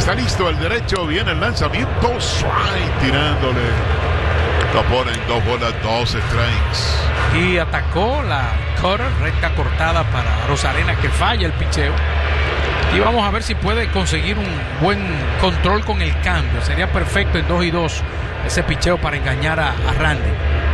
Está listo el derecho, viene el lanzamiento, strike, tirándole. Lo ponen 2 bolas, 2 strikes. Y atacó la cutter, recta cortada para Arozarena, que falla el picheo. Y vamos a ver si puede conseguir un buen control con el cambio. Sería perfecto en 2-2 ese picheo para engañar a Randy.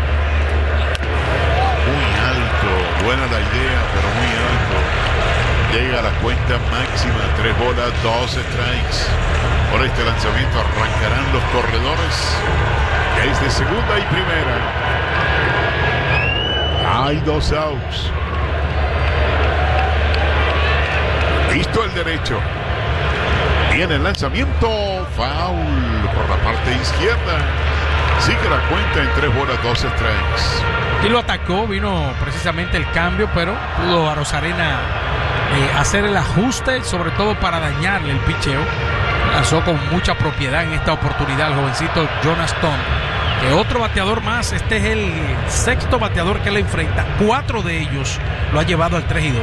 Muy alto, buena la idea, pero muy alto. Llega a la cuenta máxima, 3 bolas, 2 strikes. Por este lanzamiento arrancarán los corredores. Es de segunda y primera. Hay 2 outs. Listo el derecho. Viene el lanzamiento. Foul por la parte izquierda. Sigue la cuenta en 3 bolas, 2 strikes. Y lo atacó, vino precisamente el cambio, pero pudo Arozarena hacer el ajuste, sobre todo para dañarle el picheo. Lanzó con mucha propiedad en esta oportunidad el jovencito Jonas Stone, que otro bateador más. Este es el 6º bateador que le enfrenta. 4 de ellos lo ha llevado al 3-2.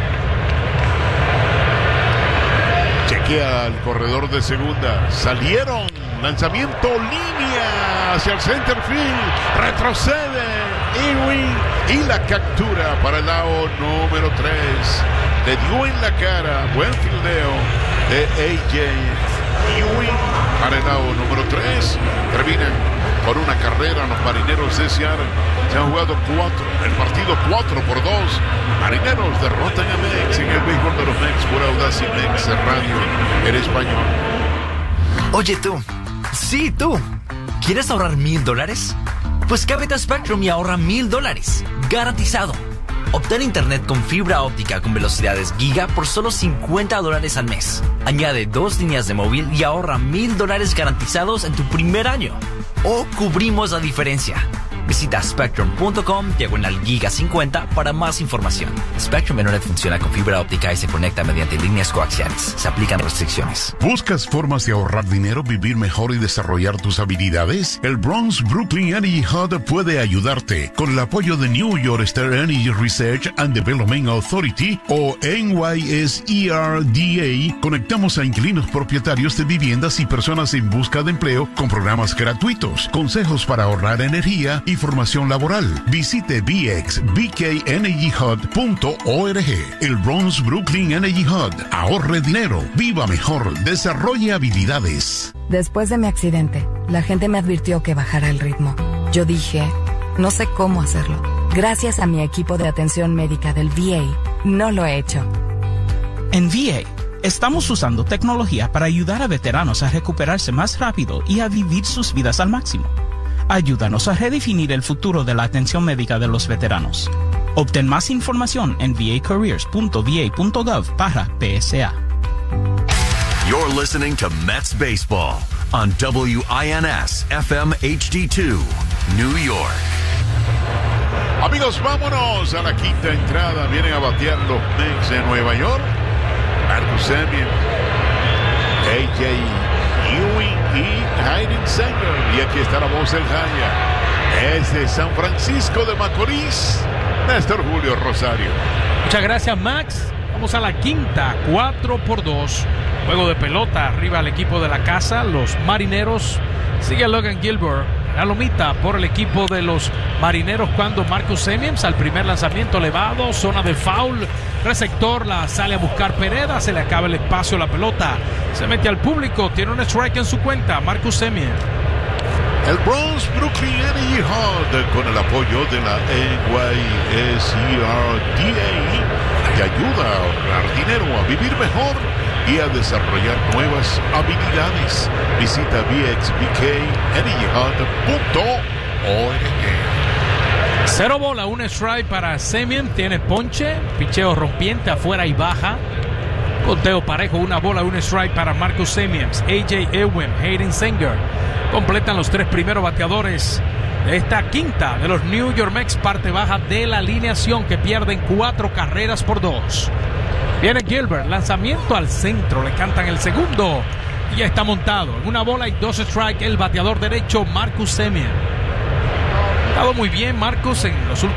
Chequea al corredor de segunda. Salieron. Lanzamiento, línea hacia el center field. Retrocede Ewing y la captura para el lado número 3. Le dio en la cara. Buen fildeo de A.J. Ewing para el lado número 3. Terminan con una carrera los Marineros de Seattle. Se han jugado el partido 4-2. Marineros derrotan a Mex en el béisbol de los Mex por Audacy Mex Radio en español. Oye tú, sí tú, ¿quieres ahorrar $1,000? Pues cámbiate a Spectrum y ahorra $1,000, garantizado. Obtén internet con fibra óptica con velocidades giga por solo $50 al mes. Añade 2 líneas de móvil y ahorra $1,000 garantizados en tu primer año. O cubrimos la diferencia. Visita spectrum.com/giga50 para más información. Spectrum Internet funciona con fibra óptica y se conecta mediante líneas coaxiales. Se aplican restricciones. ¿Buscas formas de ahorrar dinero, vivir mejor y desarrollar tus habilidades? El Bronx Brooklyn Energy Hub puede ayudarte. Con el apoyo de New York State Energy Research and Development Authority o NYSERDA, conectamos a inquilinos propietarios de viviendas y personas en busca de empleo con programas gratuitos, consejos para ahorrar energía y formación laboral. Visite bxbkenergyhub.org. El Bronx Brooklyn Energy Hub. Ahorre dinero, viva mejor, desarrolle habilidades. Después de mi accidente, la gente me advirtió que bajara el ritmo. Yo dije, no sé cómo hacerlo. Gracias a mi equipo de atención médica del VA, no lo he hecho. En VA, estamos usando tecnología para ayudar a veteranos a recuperarse más rápido y a vivir sus vidas al máximo. Ayúdanos a redefinir el futuro de la atención médica de los veteranos. Obtén más información en vacareers.va.gov/PSA. You're listening to Mets Baseball on WINS FM HD2, New York. Amigos, vámonos a la quinta entrada. Vienen a batear los Mets de Nueva York. Marcus Semien, A.J. Ewing y Hayden Sanger. Y aquí está la voz del Jaya. Es de San Francisco de Macorís, Néstor Julio Rosario. Muchas gracias, Max. Vamos a la quinta, 4-2. Juego de pelota arriba al equipo de la casa, los Marineros. Sigue Logan Gilbert, la lomita por el equipo de los Marineros cuando Marcus Semien al primer lanzamiento elevado, zona de foul, receptor la sale a buscar Pereda, se le acaba el espacio, la pelota se mete al público, tiene un strike en su cuenta, Marcus Semien. El Bronx Brooklyn Energy Hub con el apoyo de la NYSERDA te ayuda a ahorrar dinero, a vivir mejor y a desarrollar nuevas habilidades. Visita bxbkenergyhub.org. 0 bola, 1 strike para Semien, tiene ponche, picheo rompiente afuera y baja. Conteo parejo, 1 bola, 1 strike para Marcus Semien. A.J. Ewing, Hayden Sanger completan los 3 primeros bateadores de esta quinta de los New York Mets, parte baja de la alineación que pierden 4 carreras por 2. Viene Gilbert, lanzamiento al centro, le cantan el segundo y ya está montado. En 1 bola y 2 strike el bateador derecho Marcus Semien. Ha estado muy bien Marcus en los últimos